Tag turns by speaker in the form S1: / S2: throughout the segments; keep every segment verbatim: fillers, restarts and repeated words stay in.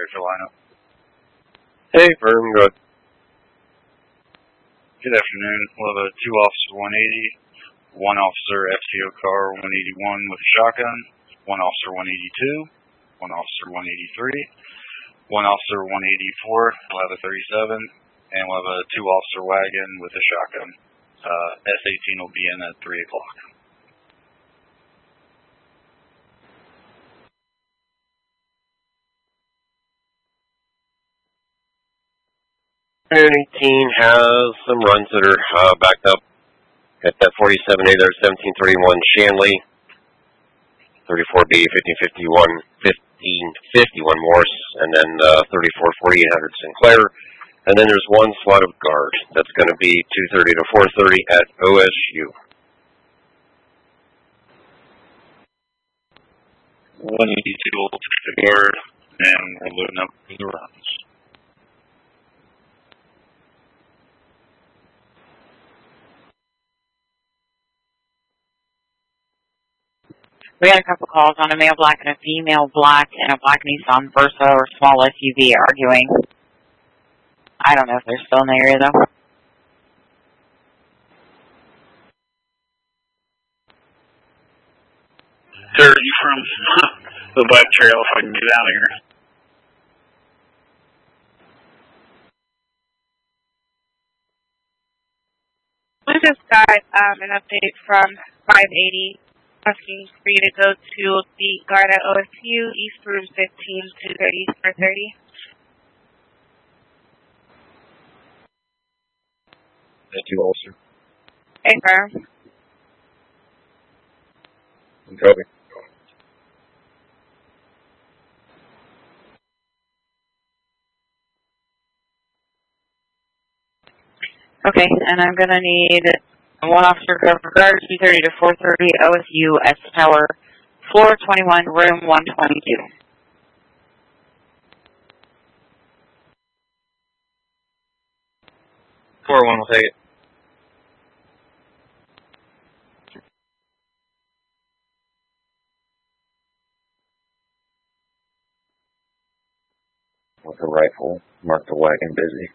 S1: Where's your lineup?
S2: Hey, firm, good.
S1: Good afternoon. We'll have a two officer one eighty, one officer F C O car one eighty-one with a shotgun, one officer one eighty-two, one officer one eighty-three, one officer one eighty-four, we'll have a thirty-seven, and we'll have a two officer wagon with a shotgun. Uh, S eighteen will be in at three o'clock.
S2: eighteen has some runs that are uh, backed up. Got that forty-seven A there, seventeen thirty-one Shanley, thirty-four B, fifteen fifty-one, fifteen fifty-one Morse, and then uh, thirty-four forty-eight hundred Sinclair. And then there's one slot of guard. That's going to be two thirty to four thirty at O S U.
S1: one eighty-two will take the guard, and we're loading up for the runs.
S3: We had a couple calls on a male black and a female black and a black Nissan Versa or small S U V arguing. I don't know if they're still in the area though.
S1: Sir, are you from the Black Trail if I can get out of here?
S4: We just got um, an update from five eighty asking for you to go to the guard at O S U, East Room fifteen, two thirty, four thirty.
S2: Thank you, officer.
S4: Hey, firm.
S2: I'm copy.
S3: Okay, and I'm going to need one officer cover guard, two thirty to four thirty, O S U, S Tower, floor twenty-one, room one twenty-two.
S2: four one will take it. With a rifle, mark the wagon busy.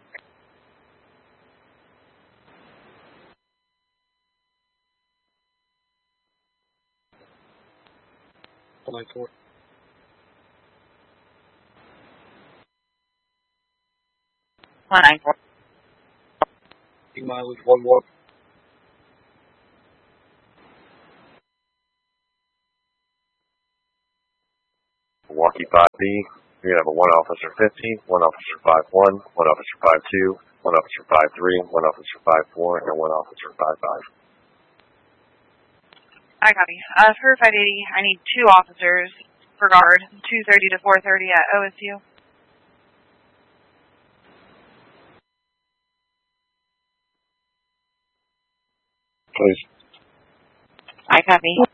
S2: Line four.
S3: one nine four.
S2: Mileage one one. Milwaukee five B. We have a one officer fifteen, one officer five one, one officer five two, one officer five three, one officer five four, and one officer five five.
S4: I copy. Uh, for five eighty, I need two officers for guard, two thirty to four thirty at O S U.
S2: Please.
S3: I copy.